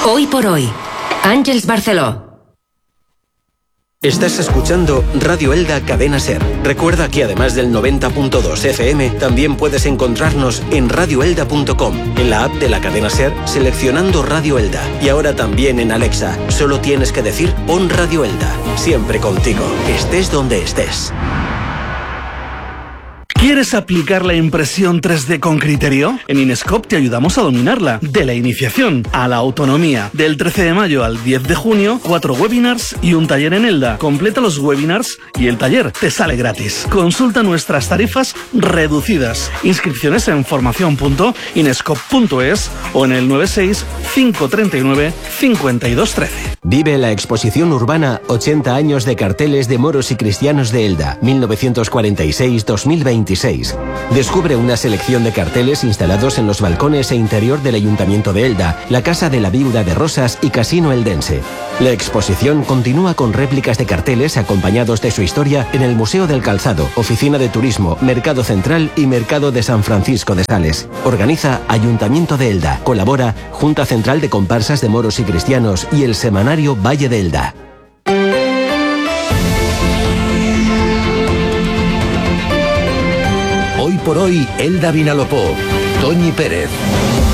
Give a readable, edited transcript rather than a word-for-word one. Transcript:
Hoy por hoy, Àngels Barceló. Estás escuchando Radio Elda Cadena Ser. Recuerda que además del 90.2 FM, también puedes encontrarnos en radioelda.com, en la app de la cadena Ser, seleccionando Radio Elda. Y ahora también en Alexa. Solo tienes que decir pon Radio Elda. Siempre contigo, estés donde estés. ¿Quieres aplicar la impresión 3D con criterio? En Inescope te ayudamos a dominarla. De la iniciación a la autonomía. Del 13 de mayo al 10 de junio, 4 webinars y un taller en Elda. Completa los webinars y el taller te sale gratis. Consulta nuestras tarifas reducidas. Inscripciones en formación.inescope.es o en el 96 539 5213. Vive la exposición urbana 80 años de carteles de moros y cristianos de Elda, 1946-2026. Descubre una selección de carteles instalados en los balcones e interior del Ayuntamiento de Elda, la Casa de la Viuda de Rosas y Casino Eldense. La exposición continúa con réplicas de carteles acompañados de su historia en el Museo del Calzado, Oficina de Turismo, Mercado Central y Mercado de San Francisco de Sales. Organiza Ayuntamiento de Elda. Colabora Junta Central de Comparsas de Moros y Cristianos y el semanario Valle de Elda. Hoy por hoy, Elda Vinalopó, Toñi Pérez.